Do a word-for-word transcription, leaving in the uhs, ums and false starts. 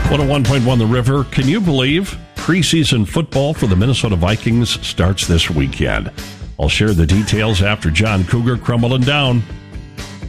one oh one point one The River. Can you believe preseason football for the Minnesota Vikings starts this weekend? I'll share the details after John Cougar Crumbling Down.